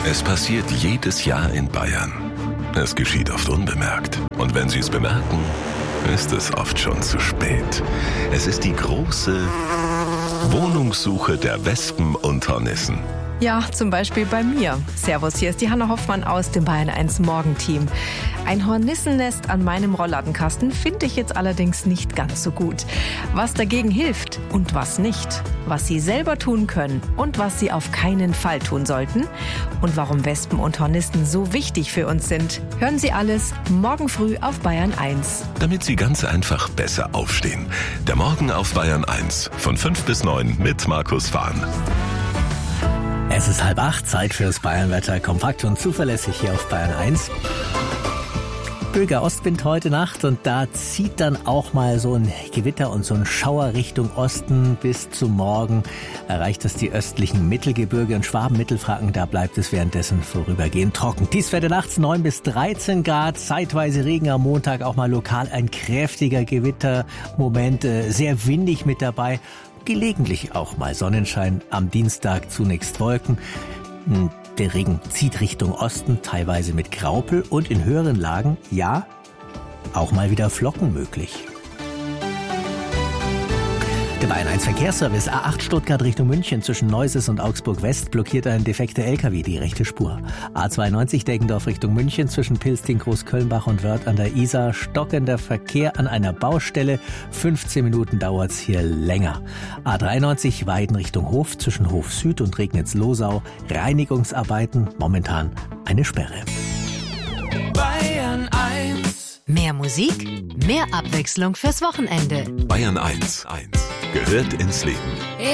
Es passiert jedes Jahr in Bayern. Es geschieht oft unbemerkt. Und wenn Sie es bemerken, ist es oft schon zu spät. Es ist die große Wohnungssuche der Wespen und Hornissen. Ja, zum Beispiel bei mir. Servus, hier ist die Hanna Hoffmann aus dem Bayern 1 Morgenteam. Ein Hornissennest an meinem Rollladenkasten finde ich jetzt allerdings nicht ganz so gut. Was dagegen hilft und was nicht, was Sie selber tun können und was Sie auf keinen Fall tun sollten und warum Wespen und Hornissen so wichtig für uns sind, hören Sie alles morgen früh auf Bayern 1. Damit Sie ganz einfach besser aufstehen. Der Morgen auf Bayern 1 von 5 bis 9 mit Markus Fahn. Es ist 7:30, Zeit fürs Bayernwetter, kompakt und zuverlässig hier auf Bayern 1. Böiger Ostwind heute Nacht und da zieht dann auch mal so ein Gewitter und so ein Schauer Richtung Osten. Bis zum Morgen erreicht das die östlichen Mittelgebirge und Schwaben, Mittelfranken. Da bleibt es währenddessen vorübergehend trocken. Tiefstwerte nachts 9 bis 13 Grad, zeitweise Regen am Montag, auch mal lokal ein kräftiger Gewittermoment, sehr windig mit dabei. Gelegentlich auch mal Sonnenschein, am Dienstag zunächst Wolken. Der Regen zieht Richtung Osten, teilweise mit Graupel und in höheren Lagen, ja, auch mal wieder Flocken möglich. Der Bayern 1 Verkehrsservice A8 Stuttgart Richtung München zwischen Neuses und Augsburg West blockiert ein defekter LKW die rechte Spur. A92 Deggendorf Richtung München zwischen Pilsting, Großkölnbach und Wörth an der Isar stockender Verkehr an einer Baustelle. 15 Minuten dauert's hier länger. A93 Weiden Richtung Hof zwischen Hof Süd und Regnitz-Losau. Reinigungsarbeiten, momentan eine Sperre. Bayern 1. Mehr Musik, mehr Abwechslung fürs Wochenende. Bayern 1 gehört ins Leben.